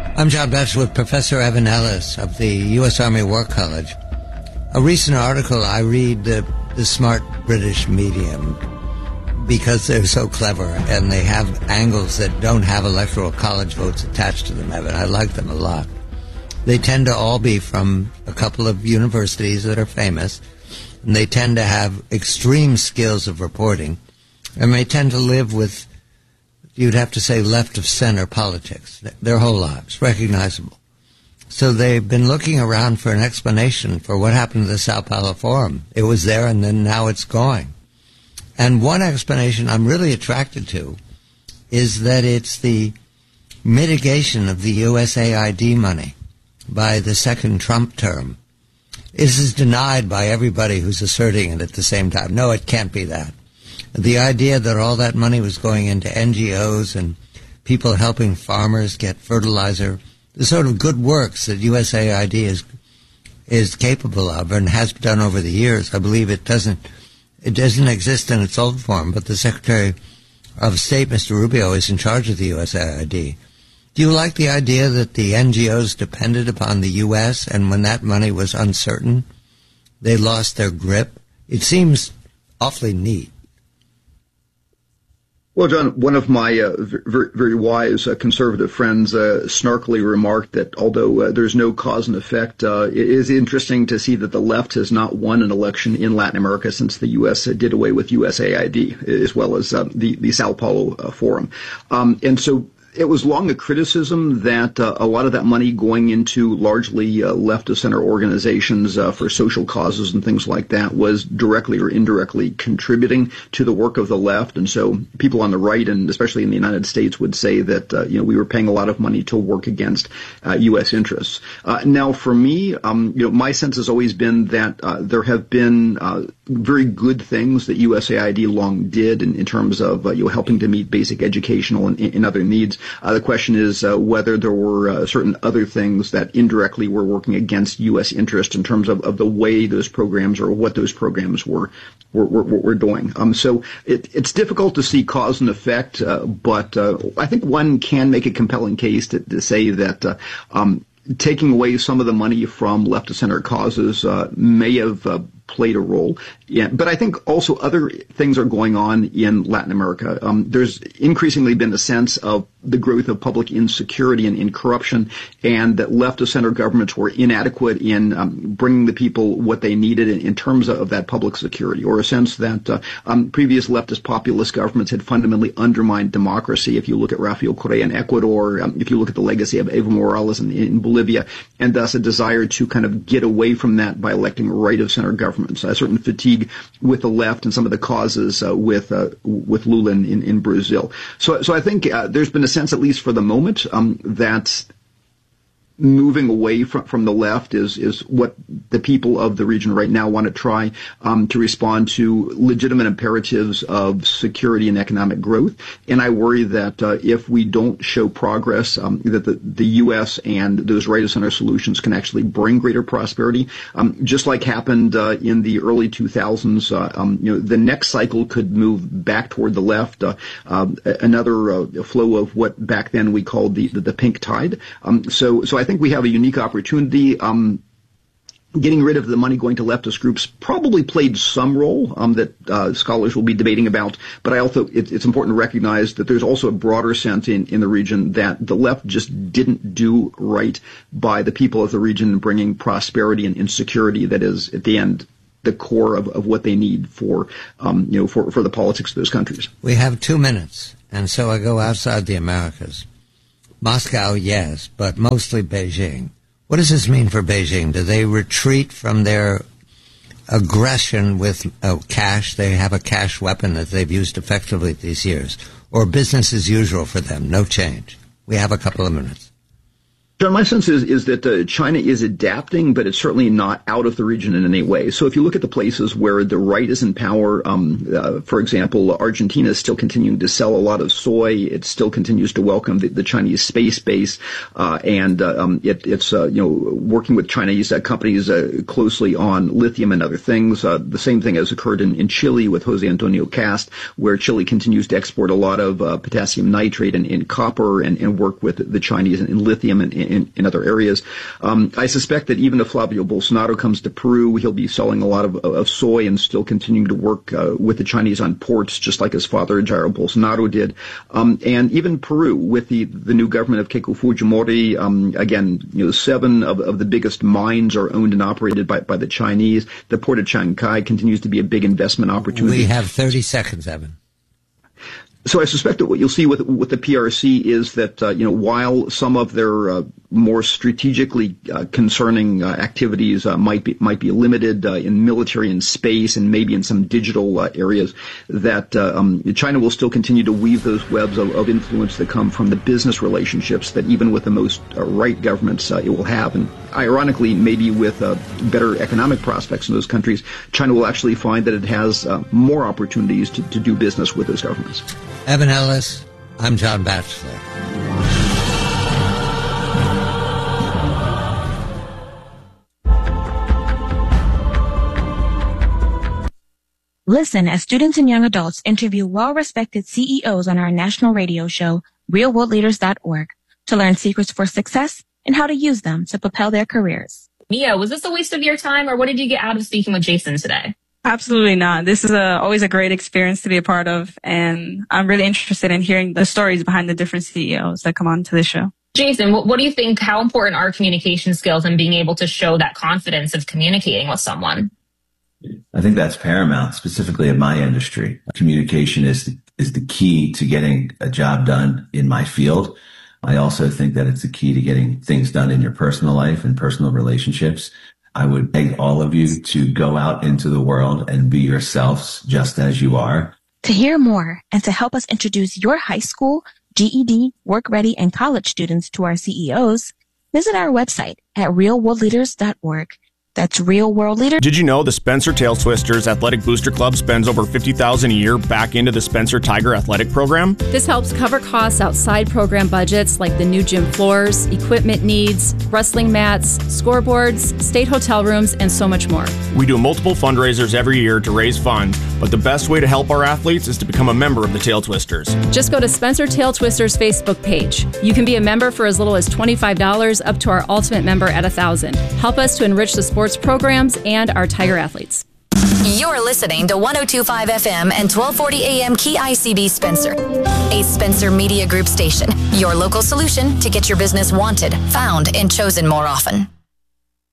I'm John Betts with Professor Evan Ellis of the U.S. Army War College. A recent article, I read the smart British medium because they're so clever and they have angles that don't have electoral college votes attached to them, Evan. I like them a lot. They tend to all be from a couple of universities that are famous, and they tend to have extreme skills of reporting, and they tend to live with, you'd have to say, left-of-center politics their whole lives, recognizable. So they've been looking around for an explanation for what happened to the Sao Paulo Forum. It was there, and then now it's going. And one explanation I'm really attracted to is that it's the mitigation of the USAID money by the second Trump term. This is denied by everybody who's asserting it at the same time. No, it can't be that. The idea that all that money was going into NGOs and people helping farmers get fertilizer, the sort of good works that USAID is capable of and has done over the years. I believe it doesn't exist in its old form, but the Secretary of State, Mr. Rubio, is in charge of the USAID. Do you like the idea that the NGOs depended upon the U.S., and when that money was uncertain, they lost their grip? It seems awfully neat. Well, John, one of my very, very wise conservative friends snarkily remarked that although there's no cause and effect, it is interesting to see that the left has not won an election in Latin America since the U.S. Did away with USAID, as well as the Sao Paulo Forum. And so it was long a criticism that a lot of that money going into largely left-of-center organizations for social causes and things like that was directly or indirectly contributing to the work of the left. And so people on the right, and especially in the United States, would say that we were paying a lot of money to work against U.S. interests. Now, for me, my sense has always been that there have been very good things that USAID long did in terms of helping to meet basic educational and other needs. The question is whether there were certain other things that indirectly were working against U.S. interest in terms of the way those programs or what those programs were doing. So it's difficult to see cause and effect, but I think one can make a compelling case to say that taking away some of the money from left-of-center causes may have played a role. Yeah, but I think also other things are going on in Latin America. There's increasingly been a sense of the growth of public insecurity and in corruption, and that left-of-center governments were inadequate in bringing the people what they needed in terms of that public security, or a sense that previous leftist populist governments had fundamentally undermined democracy. If you look at Rafael Correa in Ecuador, if you look at the legacy of Evo Morales in Bolivia, and thus a desire to kind of get away from that by electing right-of-center governments, a certain fatigue with the left and some of the causes with Lula in Brazil. So I think there's been a sense, at least for the moment, that moving away from the left is what the people of the region right now want to try to respond to legitimate imperatives of security and economic growth. And I worry that if we don't show progress, that the U.S. and those right-of-center solutions can actually bring greater prosperity. Just like happened in the early 2000s, the next cycle could move back toward the left, another flow of what back then we called the pink tide. So I think we have a unique opportunity. Getting rid of the money going to leftist groups probably played some role that scholars will be debating about. But it's important to recognize that there's also a broader sense in the region that the left just didn't do right by the people of the region, bringing prosperity and security that is at the end the core of what they need for the politics of those countries. We have 2 minutes, and so I go outside the Americas. Moscow, yes, but mostly Beijing. What does this mean for Beijing? Do they retreat from their aggression with cash? They have a cash weapon that they've used effectively these years. Or business as usual for them, no change? We have a couple of minutes. John, my sense is that China is adapting, but it's certainly not out of the region in any way. So if you look at the places where the right is in power, for example, Argentina is still continuing to sell a lot of soy. It still continues to welcome the Chinese space base, and it's working with Chinese companies closely on lithium and other things. The same thing has occurred in Chile with Jose Antonio Cast, where Chile continues to export a lot of potassium nitrate and copper and work with the Chinese in lithium and in other areas. I suspect that even if Flavio Bolsonaro comes to Peru, he'll be selling a lot of soy and still continuing to work with the Chinese on ports, just like his father, Jair Bolsonaro, did. And even Peru, with the new government of Keiko Fujimori, again, 7 of the biggest mines are owned and operated by the Chinese. The port of Chancay continues to be a big investment opportunity. We have 30 seconds, Evan. So I suspect that what you'll see with the PRC is that while some of their more strategically concerning activities might be limited in military and space and maybe in some digital areas, that China will still continue to weave those webs of influence that come from the business relationships that even with the most right governments it will have. And ironically, maybe with better economic prospects in those countries, China will actually find that it has more opportunities to do business with those governments. Evan Ellis, I'm John Batchelor. Listen as students and young adults interview well-respected CEOs on our national radio show, realworldleaders.org, to learn secrets for success and how to use them to propel their careers. Mia, was this a waste of your time, or what did you get out of speaking with Jason today? Absolutely not. This is always a great experience to be a part of, and I'm really interested in hearing the stories behind the different CEOs that come on to the show. Jason, what do you think, how important are communication skills and being able to show that confidence of communicating with someone? I think that's paramount, specifically in my industry. Communication is the key to getting a job done in my field. I also think that it's the key to getting things done in your personal life and personal relationships. I would beg all of you to go out into the world and be yourselves just as you are. To hear more and to help us introduce your high school, GED, work-ready, and college students to our CEOs, visit our website at realworldleaders.org. That's Real World Leader. Did you know the Spencer Tail Twisters Athletic Booster Club spends over $50,000 a year back into the Spencer Tiger Athletic Program? This helps cover costs outside program budgets like the new gym floors, equipment needs, wrestling mats, scoreboards, state hotel rooms, and so much more. We do multiple fundraisers every year to raise funds, but the best way to help our athletes is to become a member of the Tail Twisters. Just go to Spencer Tail Twisters Facebook page. You can be a member for as little as $25 up to our ultimate member at $1,000. Help us to enrich the sports programs and our Tiger athletes. You're listening to 102.5 FM and 1240 AM KICB Spencer, a Spencer Media Group station, your local solution to get your business wanted, found, and chosen more often.